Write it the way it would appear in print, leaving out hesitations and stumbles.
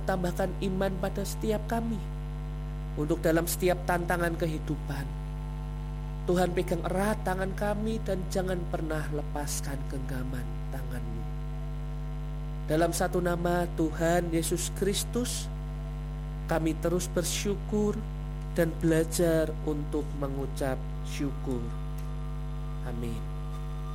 tambahkan iman pada setiap kami. Untuk dalam setiap tantangan kehidupan, Tuhan pegang erat tangan kami dan jangan pernah lepaskan genggaman tangan-Mu. Dalam satu nama Tuhan Yesus Kristus, kami terus bersyukur dan belajar untuk mengucap syukur. Amin.